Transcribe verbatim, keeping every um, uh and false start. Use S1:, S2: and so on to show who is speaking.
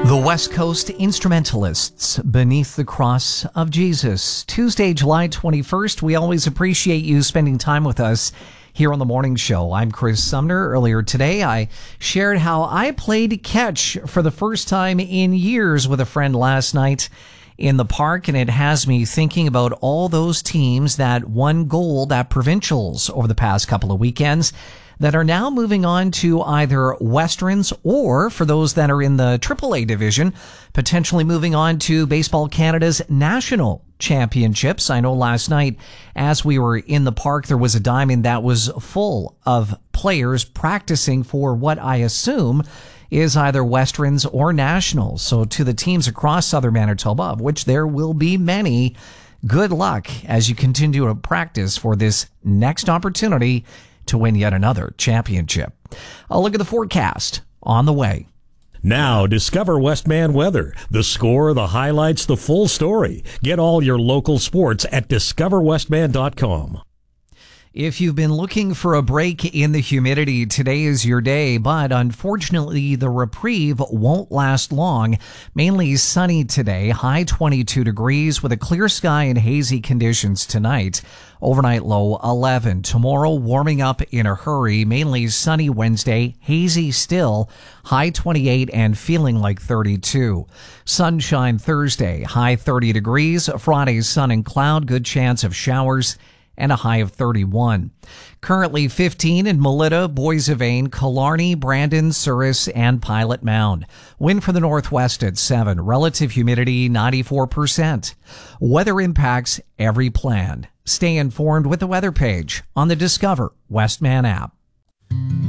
S1: The West Coast Instrumentalists, Beneath the Cross of Jesus. Tuesday, July twenty-first. We always appreciate you spending time with us here on the morning show. I'm Chris Sumner. Earlier today, I shared how I played catch for the first time in years with a friend last night in the park, and it has me thinking about all those teams that won gold at provincials over the past couple of weekends that are now moving on to either Westerns or, for those that are in the triple A division, potentially moving on to Baseball Canada's national championships. I know last night, as we were in the park, there was a diamond that was full of players practicing for what I assume is either Westerns or nationals. So to the teams across Southern Manitoba, of which there will be many, good luck as you continue to practice for this next opportunity to win yet another championship. A look at the forecast on the way.
S2: Now, discover Westman weather. The score, the highlights, the full story. Get all your local sports at discover westman dot com.
S1: If you've been looking for a break in the humidity, today is your day, but unfortunately the reprieve won't last long. Mainly sunny today, high twenty-two degrees with a clear sky and hazy conditions tonight. Overnight low eleven. Tomorrow warming up in a hurry, mainly sunny Wednesday, hazy still, high twenty-eight and feeling like thirty-two. Sunshine Thursday, high thirty degrees. Friday sun and cloud, good chance of showers, and a high of thirty-one. Currently fifteen in Melita, Boissevain, Killarney, Brandon, Souris, and Pilot Mound. Wind from the northwest at seven. Relative humidity ninety-four percent. Weather impacts every plan. Stay informed with the weather page on the Discover Westman app.